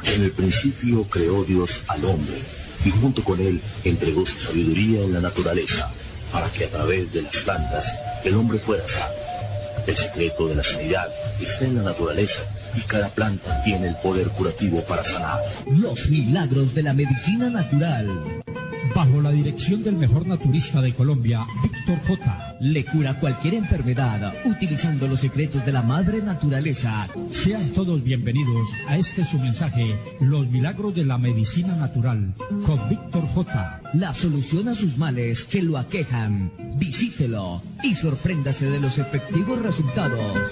En el principio creó Dios al hombre, y junto con él entregó su sabiduría en la naturaleza, para que a través de las plantas el hombre fuera sano. El secreto de la sanidad está en la naturaleza, y cada planta tiene el poder curativo para sanar. Los milagros de la medicina natural. Bajo la dirección del mejor naturista de Colombia, Víctor J. Le cura cualquier enfermedad utilizando los secretos de la madre naturaleza. Sean todos bienvenidos a este su mensaje, Los milagros de la medicina natural, con Víctor J. La solución a sus males que lo aquejan. Visítelo y sorpréndase de los efectivos resultados.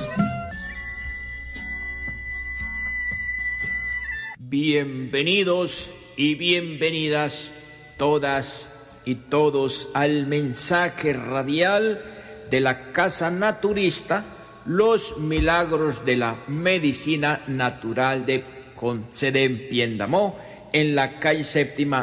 Bienvenidos y bienvenidas todas y todos al mensaje radial de la Casa Naturista, Los milagros de la medicina natural con sede en Piendamó, en la calle séptima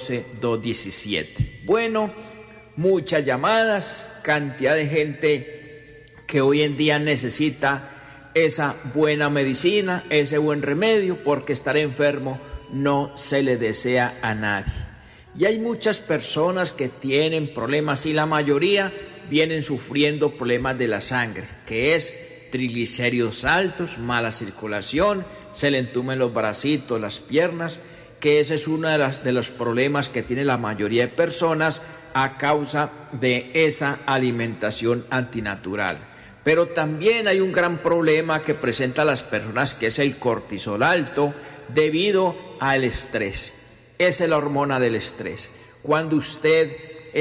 12217. Bueno, muchas llamadas, cantidad de gente que hoy en día necesita esa buena medicina, ese buen remedio, porque estar enfermo no se le desea a nadie. Y hay muchas personas que tienen problemas y la mayoría vienen sufriendo problemas de la sangre, que es triglicéridos altos, mala circulación, se le entumen los bracitos, las piernas, que ese es uno de los problemas que tiene la mayoría de personas a causa de esa alimentación antinatural. Pero también hay un gran problema que presenta a las personas, que es el cortisol alto debido al estrés. Esa es la hormona del estrés. Cuando usted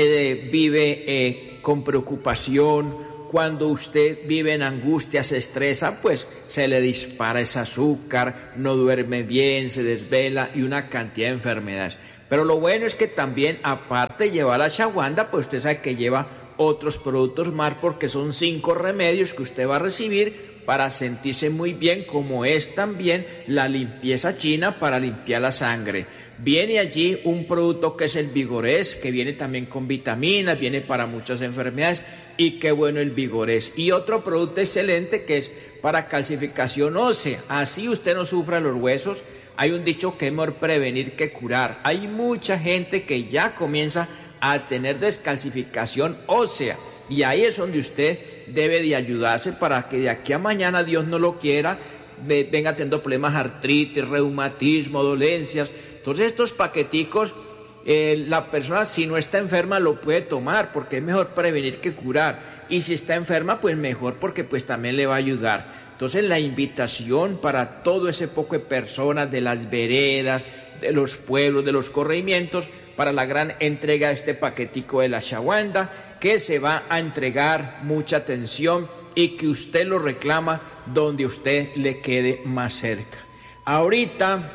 vive con preocupación, cuando usted vive en angustia, se estresa, pues se le dispara ese azúcar, no duerme bien, se desvela y una cantidad de enfermedades. Pero lo bueno es que también, aparte de llevar la ashwagandha, pues usted sabe que lleva otros productos más, porque son 5 remedios que usted va a recibir para sentirse muy bien, como es también la limpieza china para limpiar la sangre. Viene allí un producto que es el Vigorés, que viene también con vitaminas, viene para muchas enfermedades, y qué bueno el Vigorés. Y otro producto excelente que es para calcificación ósea, así usted no sufra los huesos. Hay un dicho que es mejor prevenir que curar. Hay mucha gente que ya comienza a tener descalcificación ósea, y ahí es donde usted debe de ayudarse para que de aquí a mañana, Dios no lo quiera, venga teniendo problemas, artritis, reumatismo, dolencias. Entonces estos paqueticos, la persona, si no está enferma, lo puede tomar, porque es mejor prevenir que curar, y si está enferma, pues mejor, porque pues también le va a ayudar. Entonces la invitación para todo ese poco de personas de las veredas, de los pueblos, de los corregimientos, para la gran entrega de este paquetico de la ashwagandha, que se va a entregar, mucha atención, y que usted lo reclama donde usted le quede más cerca. Ahorita,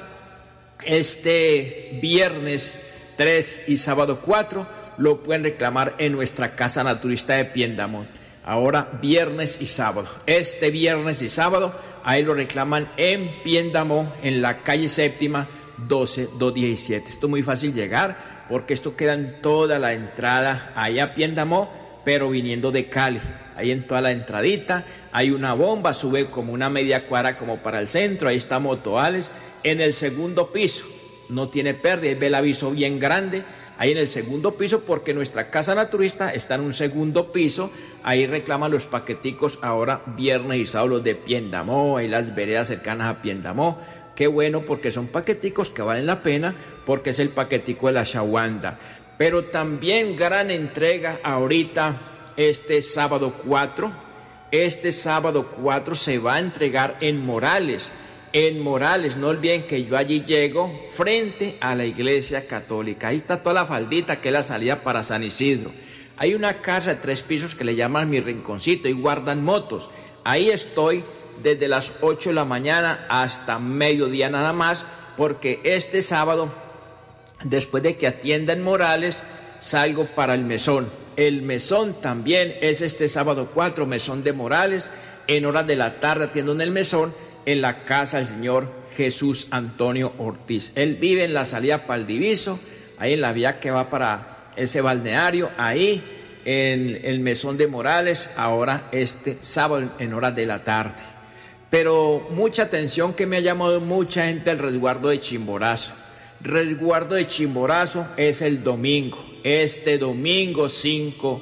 este viernes 3 y sábado 4 lo pueden reclamar en nuestra Casa Naturista de Piendamó. Ahora viernes y sábado. Este viernes y sábado ahí lo reclaman en Piendamó, en la calle séptima 12217. Esto es muy fácil llegar, porque esto queda en toda la entrada ahí a Piendamó, pero viniendo de Cali. Ahí en toda la entradita hay una bomba, sube como una media cuadra como para el centro, ahí está Motoales. En el segundo piso, no tiene pérdida, ve el aviso bien grande, ahí en el segundo piso, porque nuestra Casa Naturista está en un segundo piso. Ahí reclaman los paqueticos ahora viernes y sábado de Piendamó, ahí las veredas cercanas a Piendamó. Qué bueno, porque son paqueticos que valen la pena, porque es el paquetico de la ashwagandha. Pero también gran entrega ahorita este sábado 4. Este sábado 4 se va a entregar en Morales. En Morales, no olviden que yo allí llego frente a la iglesia católica. Ahí está toda la faldita, que es la salida para San Isidro. Hay una casa de 3 pisos que le llaman Mi Rinconcito, y guardan motos. Ahí estoy desde las 8 de la mañana hasta mediodía nada más, porque este sábado, después de que atienda en Morales, salgo para el Mesón. El Mesón también es este sábado 4, Mesón de Morales. En horas de la tarde atiendo en el Mesón, en la casa del señor Jesús Antonio Ortiz. Él vive en la salida para el Diviso, ahí en la vía que va para ese balneario, ahí en el Mesón de Morales, ahora este sábado en horas de la tarde. Pero mucha atención que me ha llamado mucha gente al resguardo de Chimborazo. Resguardo de Chimborazo es el domingo, este domingo 5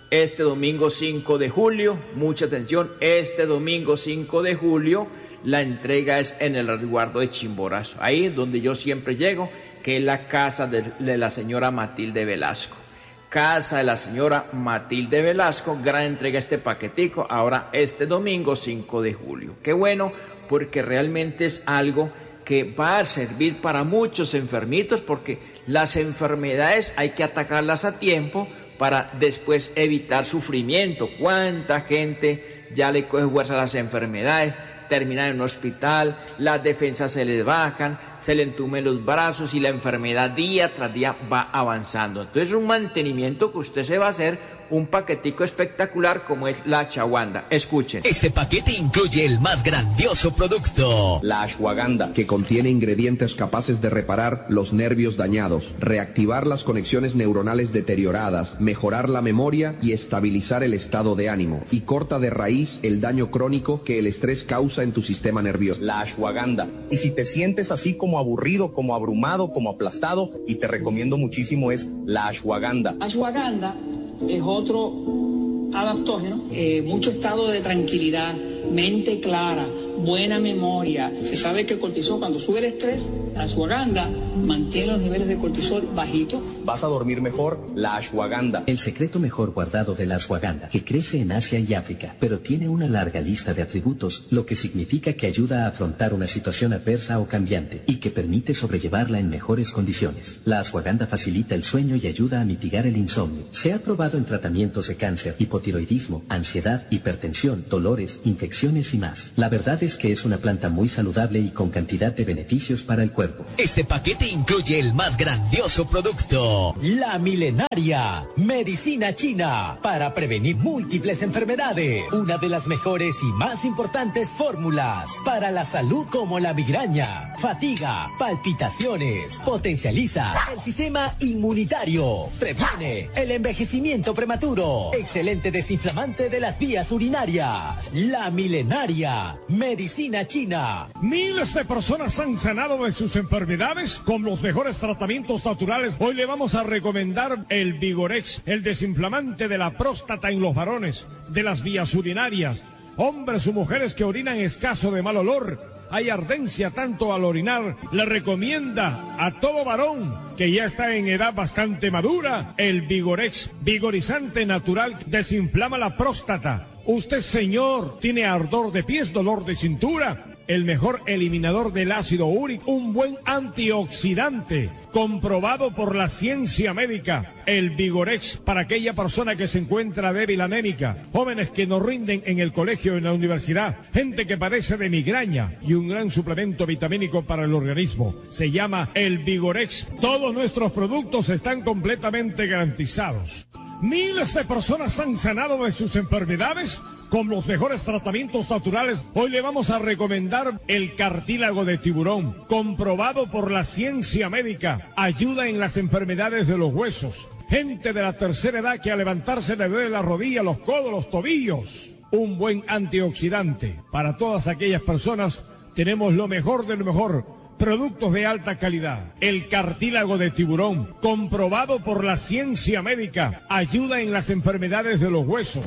de julio, mucha atención, este domingo 5 de julio la entrega es en el resguardo de Chimborazo, ahí es donde yo siempre llego, que es la casa de la señora Matilde Velasco. Casa de la señora Matilde Velasco, gran entrega este paquetico, ahora este domingo 5 de julio. Qué bueno, porque realmente es algo que va a servir para muchos enfermitos, porque las enfermedades hay que atacarlas a tiempo para después evitar sufrimiento. ¿Cuánta gente ya le coge fuerza a las enfermedades? Termina en un hospital, las defensas se les bajan, se le entumen los brazos y la enfermedad día tras día va avanzando. Entonces un mantenimiento que usted se va a hacer, un paquetico espectacular como es la ashwagandha. Escuchen. Este paquete incluye el más grandioso producto, la ashwagandha, que contiene ingredientes capaces de reparar los nervios dañados, reactivar las conexiones neuronales deterioradas, mejorar la memoria y estabilizar el estado de ánimo, y corta de raíz el daño crónico que el estrés causa en tu sistema nervioso. La ashwagandha. Y si te sientes así como aburrido, como abrumado, como aplastado, y te recomiendo muchísimo, es la ashwagandha. Ashwagandha es otro adaptógeno, mucho estado de tranquilidad, mente clara, buena memoria. Se sabe que el cortisol, cuando sube el estrés, la ashwagandha mantiene los niveles de cortisol bajitos. Vas a dormir mejor, la ashwagandha. El secreto mejor guardado de la ashwagandha, que crece en Asia y África, pero tiene una larga lista de atributos, lo que significa que ayuda a afrontar una situación adversa o cambiante y que permite sobrellevarla en mejores condiciones. La ashwagandha facilita el sueño y ayuda a mitigar el insomnio. Se ha probado en tratamientos de cáncer, hipotiroidismo, ansiedad, hipertensión, dolores, infecciones y más. La verdad es que es una planta muy saludable y con cantidad de beneficios para el cuerpo. Este paquete incluye el más grandioso producto, la milenaria medicina china para prevenir múltiples enfermedades. Una de las mejores y más importantes fórmulas para la salud, como la migraña, fatiga, palpitaciones. Potencializa el sistema inmunitario. Previene el envejecimiento prematuro. Excelente desinflamante de las vías urinarias. La milenaria medicina china. Miles de personas han sanado de sus enfermedades con los mejores tratamientos naturales. Hoy le vamos a recomendar el Vigorex, el desinflamante de la próstata en los varones, de las vías urinarias, hombres o mujeres que orinan escaso, de mal olor. Hay ardencia tanto al orinar. Le recomienda a todo varón que ya está en edad bastante madura el Vigorex, vigorizante natural, desinflama la próstata. Usted, señor, tiene ardor de pies, dolor de cintura, el mejor eliminador del ácido úrico, un buen antioxidante, comprobado por la ciencia médica, el Vigorex, para aquella persona que se encuentra débil, anémica, jóvenes que no rinden en el colegio o en la universidad, gente que padece de migraña, y un gran suplemento vitamínico para el organismo. Se llama el Vigorex. Todos nuestros productos están completamente garantizados. Miles de personas han sanado de sus enfermedades con los mejores tratamientos naturales. Hoy le vamos a recomendar el cartílago de tiburón, comprobado por la ciencia médica. Ayuda en las enfermedades de los huesos. Gente de la tercera edad que al levantarse le duele la rodilla, los codos, los tobillos. Un buen antioxidante. Para todas aquellas personas tenemos lo mejor de lo mejor. Productos de alta calidad. El cartílago de tiburón, comprobado por la ciencia médica, ayuda en las enfermedades de los huesos.